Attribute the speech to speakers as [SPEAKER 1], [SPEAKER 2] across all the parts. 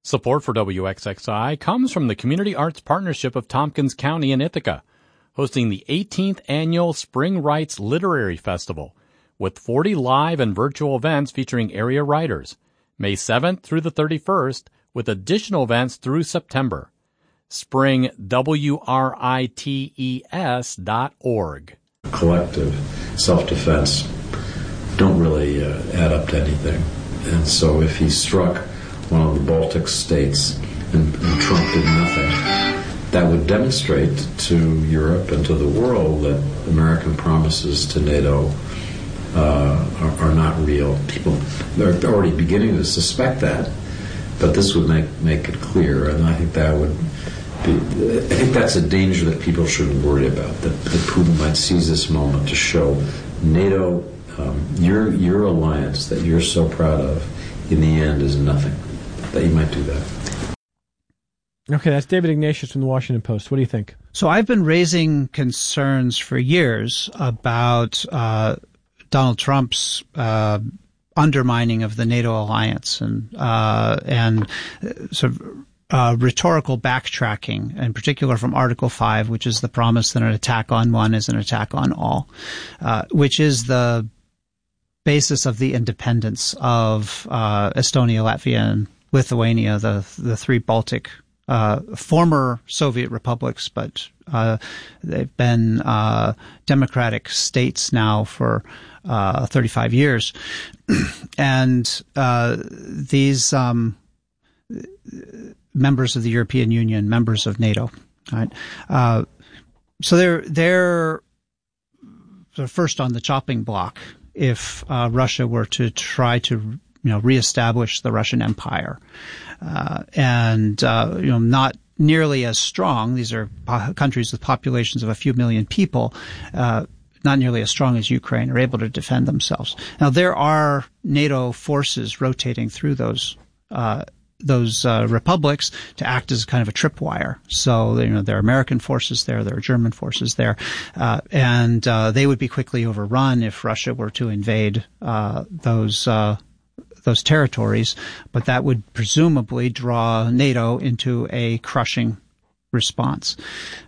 [SPEAKER 1] Support for WXXI comes from the Community Arts Partnership of Tompkins County in Ithaca, hosting the 18th Annual Spring Writes Literary Festival, with 40 live and virtual events featuring area writers, May 7th through the 31st, with additional events through September. SpringWrites.org.
[SPEAKER 2] Collective self-defense don't really add up to anything. And so if he struck one of the Baltic states and Trump did nothing, that would demonstrate to Europe and to the world that American promises to NATO are not real. People are already beginning to suspect that, but this would make it clear, and I think that would be. I think that's a danger that people shouldn't worry about. That Putin might seize this moment to show NATO, your alliance that you're so proud of, in the end is nothing. That you might do that.
[SPEAKER 3] Okay, that's David Ignatius from the Washington Post. What do you think?
[SPEAKER 4] So I've been raising concerns for years about Donald Trump's undermining of the NATO alliance and sort of rhetorical backtracking, in particular from Article 5, which is the promise that an attack on one is an attack on all, which is the basis of the independence of Estonia, Latvia, and Lithuania, the three Baltic former Soviet republics, but they've been democratic states now for 35 years. And these members of the European Union, members of NATO, right? So they're sort of first on the chopping block if Russia were to try to reestablish the Russian Empire, and not nearly as strong. These are countries with populations of a few million people, not nearly as strong as Ukraine, are able to defend themselves. Now there are NATO forces rotating through those republics to act as kind of a tripwire. So there are American forces there, there are German forces there, and they would be quickly overrun if Russia were to invade those territories, but that would presumably draw NATO into a crushing response.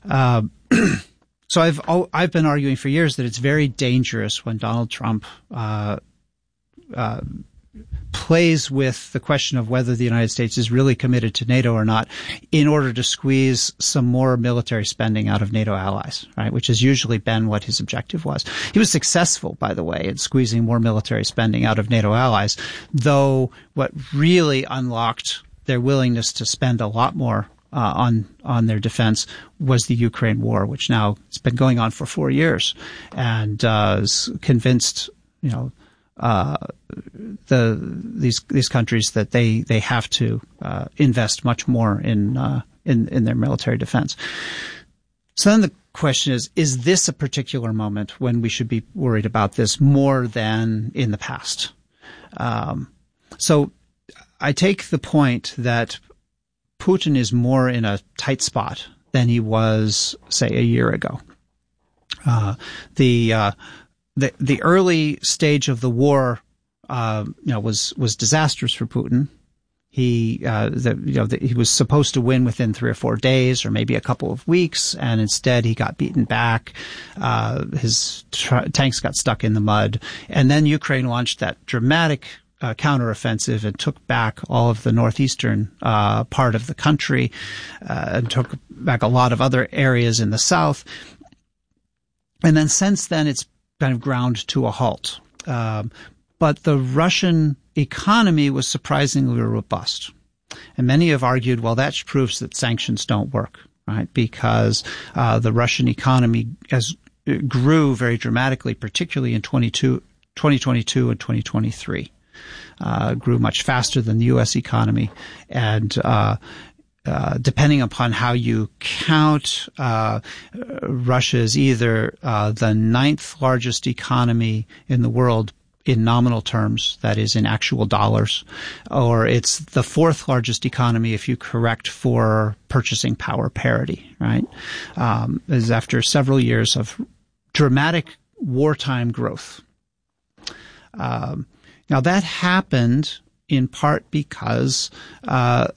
[SPEAKER 4] So I've been arguing for years that it's very dangerous when Donald Trump plays with the question of whether the United States is really committed to NATO or not in order to squeeze some more military spending out of NATO allies, right? Which has usually been what his objective was. He was successful, by the way, in squeezing more military spending out of NATO allies, though what really unlocked their willingness to spend a lot more on their defense was the Ukraine war, which now it's been going on for 4 years, and is convinced, these countries that they have to invest much more in their military defense. So then the question is this a particular moment when we should be worried about this more than in the past? So I take the point that Putin is more in a tight spot than he was, say, a year ago. The early stage of the war, was disastrous for Putin. He was supposed to win within 3 or 4 days, or maybe a couple of weeks, and instead he got beaten back. His tanks got stuck in the mud, and then Ukraine launched that dramatic counteroffensive and took back all of the northeastern part of the country, and took back a lot of other areas in the south. And then since then, it's kind of ground to a halt. But the Russian economy was surprisingly robust. And many have argued, well, that proves that sanctions don't work, right? Because the Russian economy grew very dramatically, particularly in 2022 and 2023. Grew much faster than the U.S. economy. And depending upon how you count, Russia is either the 9th largest economy in the world in nominal terms, that is in actual dollars, or it's the 4th largest economy if you correct for purchasing power parity, right? Is after several years of dramatic wartime growth. Now that happened in part because